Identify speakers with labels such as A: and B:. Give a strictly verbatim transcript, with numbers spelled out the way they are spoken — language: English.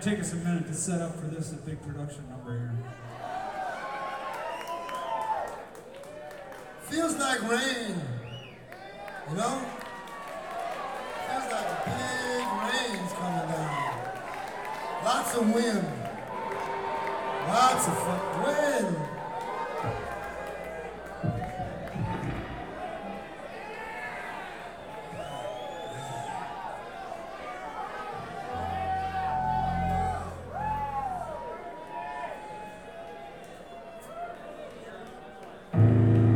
A: take us a minute to set up for this big production number here.
B: Feels like rain, you know? Feels like big rain's coming down. Lots of wind. Lots of fun. Wind.